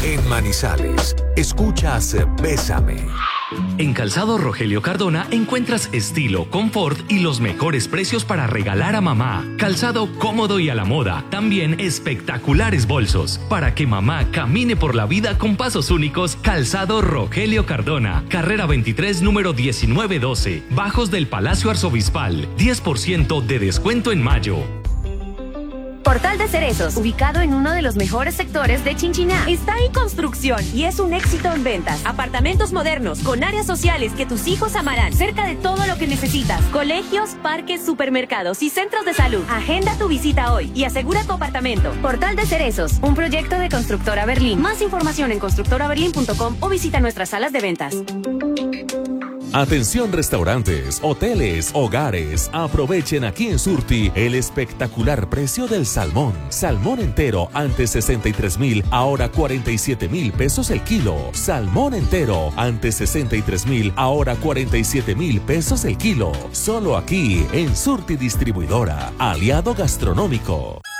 En Manizales, escuchas Bésame. En Calzado Rogelio Cardona encuentras estilo, confort y los mejores precios para regalar a mamá. Calzado cómodo y a la moda. También espectaculares bolsos. Para que mamá camine por la vida con pasos únicos, Calzado Rogelio Cardona. Carrera 23, número 1912. Bajos del Palacio Arzobispal. 10% de descuento en mayo. Portal de Cerezos, ubicado en uno de los mejores sectores de Chinchiná. Está en construcción y es un éxito en ventas. Apartamentos modernos con áreas sociales que tus hijos amarán. Cerca de todo lo que necesitas. Colegios, parques, supermercados y centros de salud. Agenda tu visita hoy y asegura tu apartamento. Portal de Cerezos, un proyecto de Constructora Berlín. Más información en constructoraberlin.com o visita nuestras salas de ventas. Atención restaurantes, hoteles, hogares. Aprovechen aquí en Surti el espectacular precio del salmón. Salmón entero antes 63,000, ahora 47,000 pesos el kilo. Salmón entero antes 63,000, ahora 47,000 pesos el kilo. Solo aquí en Surti Distribuidora, aliado gastronómico.